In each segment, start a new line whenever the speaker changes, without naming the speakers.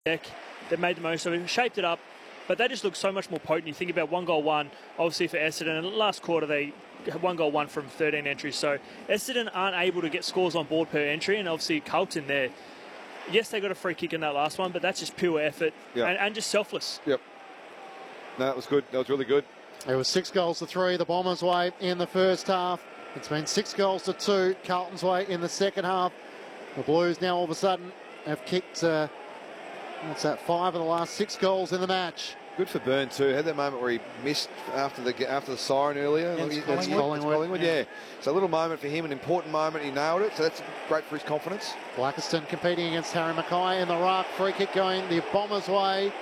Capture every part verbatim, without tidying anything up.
deck. They made the most of it, shaped it up, but they just look so much more potent. You think about one goal one, obviously for Essendon, and last quarter they had one goal one from thirteen entries. So Essendon aren't able to get scores on board per entry, and obviously Carlton there. Yes, they got a free kick in that last one, but that's just pure effort
yep.
and, and just selfless.
Yep. No, it was good. That was really good.
It was six goals to three the Bombers' way in the first half. It's been six goals to two Carlton's way in the second half. The Blues now all of a sudden have kicked, uh, what's that, five of the last six goals in the match.
Good for Byrne too. Had that moment where he missed after the after the siren earlier.
It's
That's
Collingwood.
Collingwood. Collingwood, yeah. yeah. So a little moment for him, an important moment. He nailed it. So that's great for his confidence.
Blackiston competing against Harry Mackay in the ruck. Free kick going the Bombers' way.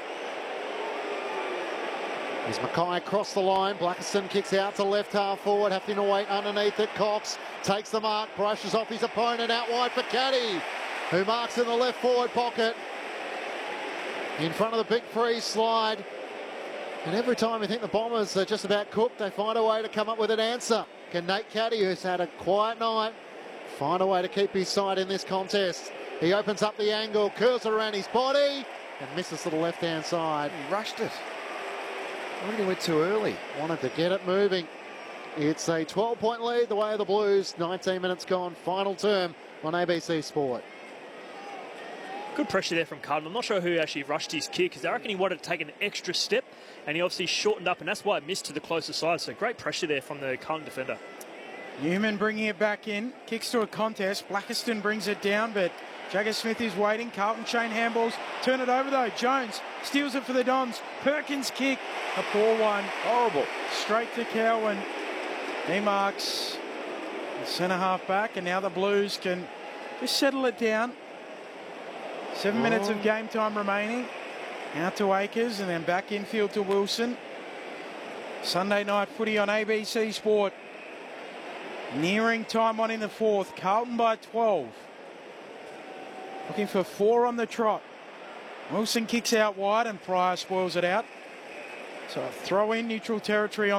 As Mackay across the line, Blackiston kicks out to left half forward, having to wait underneath it. Cox takes the mark, brushes off his opponent, out wide for Caddy, who marks in the left forward pocket. In front of the big free slide. And every time you think the Bombers are just about cooked, they find a way to come up with an answer. Can Nate Caddy, who's had a quiet night, find a way to keep his side in this contest? He opens up the angle, curls it around his body, and misses to the left-hand side.
He rushed it. I think he went too early.
Wanted to get it moving. It's a twelve-point lead the way of the Blues. nineteen minutes gone, final term on A B C Sport.
Good pressure there from Carlton. I'm not sure who actually rushed his kick, because I reckon he wanted to take an extra step, and he obviously shortened up, and that's why it missed to the closer side. So great pressure there from the Carlton defender.
Newman bringing it back in, kicks to a contest. Blackiston brings it down, but Jagger Smith is waiting. Carlton chain handballs, turn it over though. Jones steals it for the Dons. Perkins kick, a poor one.
Horrible.
Straight to Cowan. He marks the centre half back, and now the Blues can just settle it down. Seven oh. minutes of game time remaining. Out to Akers and then back infield to Wilson. Sunday night footy on A B C Sport. Nearing time on in the fourth. Carlton by twelve. Looking for four on the trot. Wilson kicks out wide and Pryor spoils it out. So a throw in neutral territory on